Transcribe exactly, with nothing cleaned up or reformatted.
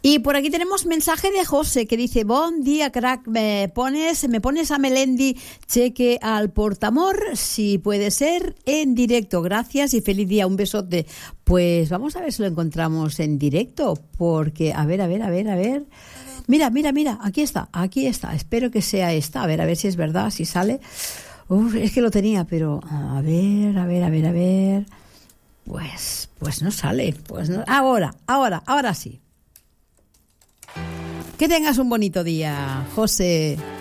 Y por aquí tenemos mensaje de José que dice: bon día, crack, me pones, me pones a Melendi, cheque al portamor, si puede ser, en directo. Gracias y feliz día, un besote. Pues vamos a ver si lo encontramos en directo, porque, a ver, a ver, a ver, a ver. Mira, mira, mira, aquí está, aquí está. Espero que sea esta, a ver, a ver si es verdad, si sale. Uf, es que lo tenía, pero a ver, a ver, a ver, a ver. Pues, pues no sale, pues no. Ahora, ahora, ahora sí. Que tengas un bonito día, José.